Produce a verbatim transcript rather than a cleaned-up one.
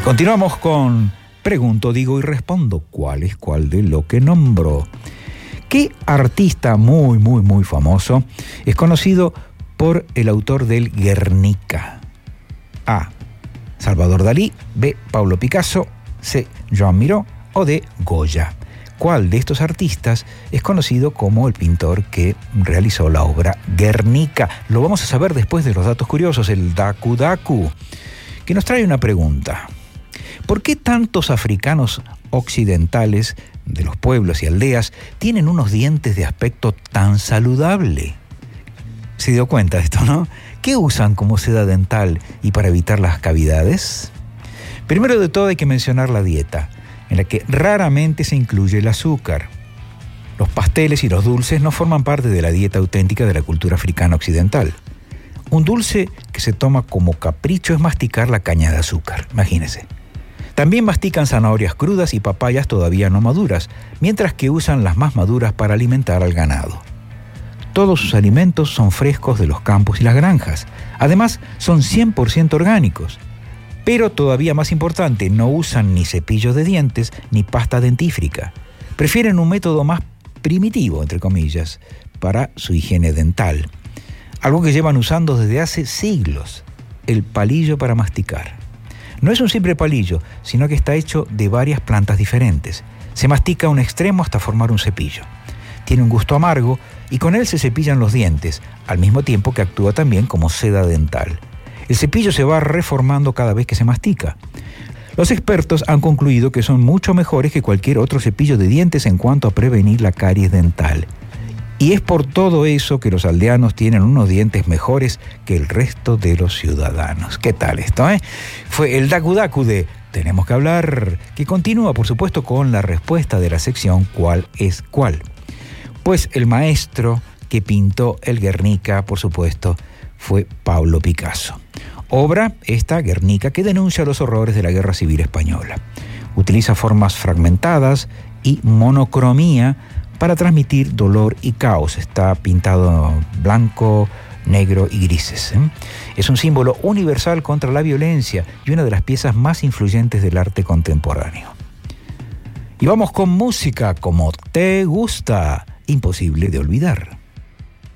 Continuamos con Pregunto, digo y respondo. ¿Cuál es cuál de lo que nombro? ¿Qué artista muy, muy, muy famoso es conocido por el autor del Guernica? A. Salvador Dalí. B. Pablo Picasso. C. Joan Miró. O D. Goya. ¿Cuál de estos artistas es conocido como el pintor que realizó la obra Guernica? Lo vamos a saber después de los datos curiosos, el Daku Daku, que nos trae una pregunta. ¿Por qué tantos africanos occidentales de los pueblos y aldeas tienen unos dientes de aspecto tan saludable? ¿Se dio cuenta de esto, no? ¿Qué usan como seda dental y para evitar las cavidades? Primero de todo hay que mencionar la dieta, en la que raramente se incluye el azúcar. Los pasteles y los dulces no forman parte de la dieta auténtica de la cultura africana occidental. Un dulce que se toma como capricho es masticar la caña de azúcar, imagínense. También mastican zanahorias crudas y papayas todavía no maduras, mientras que usan las más maduras para alimentar al ganado. Todos sus alimentos son frescos de los campos y las granjas. Además, son cien por ciento orgánicos. Pero todavía más importante, no usan ni cepillo de dientes ni pasta dentífrica. Prefieren un método más primitivo, entre comillas, para su higiene dental. Algo que llevan usando desde hace siglos, el palillo para masticar. No es un simple palillo, sino que está hecho de varias plantas diferentes. Se mastica a un extremo hasta formar un cepillo. Tiene un gusto amargo y con él se cepillan los dientes, al mismo tiempo que actúa también como seda dental. El cepillo se va reformando cada vez que se mastica. Los expertos han concluido que son mucho mejores que cualquier otro cepillo de dientes en cuanto a prevenir la caries dental. Y es por todo eso que los aldeanos tienen unos dientes mejores que el resto de los ciudadanos. ¿Qué tal esto, eh? Fue el Daku Daku de Tenemos que hablar, que continúa, por supuesto, con la respuesta de la sección ¿Cuál es cuál? Pues el maestro que pintó el Guernica, por supuesto, fue Pablo Picasso. Obra, esta Guernica, que denuncia los horrores de la Guerra Civil Española. Utiliza formas fragmentadas y monocromía para transmitir dolor y caos. Está pintado blanco, negro y grises, ¿eh? Es un símbolo universal contra la violencia y una de las piezas más influyentes del arte contemporáneo. Y vamos con música como Te Gusta, imposible de olvidar.